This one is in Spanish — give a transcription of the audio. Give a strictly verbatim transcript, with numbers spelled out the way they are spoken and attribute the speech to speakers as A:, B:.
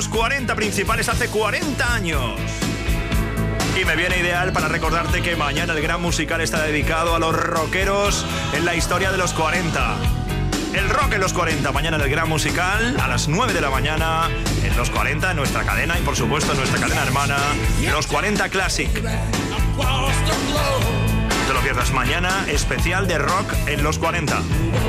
A: los cuarenta principales hace cuarenta años. Y me viene ideal para recordarte que mañana el Gran Musical está dedicado a los rockeros en la historia de los cuarenta. El rock en los cuarenta, mañana en el Gran Musical, a las nueve de la mañana, en los cuarenta, en nuestra cadena y por supuesto en nuestra cadena hermana, los cuarenta Classic. No te lo pierdas mañana, especial de rock en los cuarenta.